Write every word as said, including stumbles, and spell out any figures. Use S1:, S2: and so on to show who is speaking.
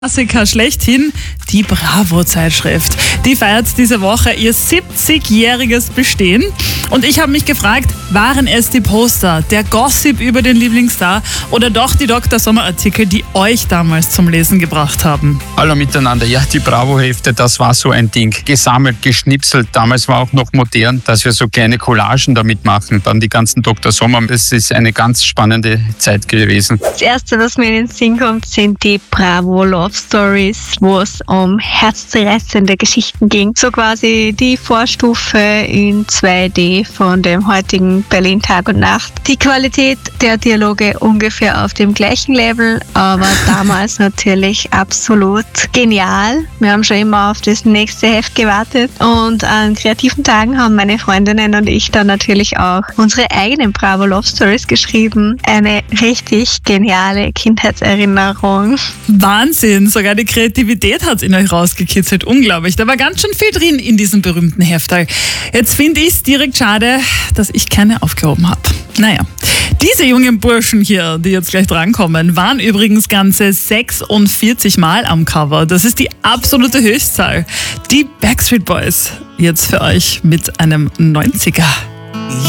S1: Klassiker schlechthin, die Bravo-Zeitschrift. Die feiert diese Woche ihr siebzigjähriges Bestehen. Und ich habe mich gefragt, waren es die Poster, der Gossip über den Lieblingsstar oder doch die Doktor Sommer-Artikel, die euch damals zum Lesen gebracht haben?
S2: Hallo miteinander. Ja, die Bravo-Hefte, das war so ein Ding. Gesammelt, geschnipselt. Damals war auch noch modern, dass wir so kleine Collagen damit machen. Dann die ganzen Doktor Sommer. Es ist eine ganz spannende Zeit gewesen.
S3: Das erste, was mir in den Sinn kommt, sind die Bravo Love Stories, wo es um herzzerreißende Geschichten ging. So quasi die Vorstufe in zwei D von dem heutigen Berlin Tag und Nacht. Die Qualität der Dialoge ungefähr auf dem gleichen Level, aber damals natürlich absolut genial. Wir haben schon immer auf das nächste Heft gewartet und an kreativen Tagen haben meine Freundinnen und ich dann natürlich auch unsere eigenen Bravo Love Stories geschrieben. Eine richtig geniale Kindheitserinnerung.
S1: Wahnsinn, sogar die Kreativität hat es in euch rausgekitzelt. Unglaublich, da war ganz schön viel drin in diesem berühmten Heftal. Jetzt finde ich es direkt schade, dass ich keine aufgehoben habe. Naja, diese jungen Burschen hier, die jetzt gleich drankommen, waren übrigens ganze sechsundvierzig Mal am Cover. Das ist die absolute Höchstzahl. Die Backstreet Boys, jetzt für euch mit einem neunziger.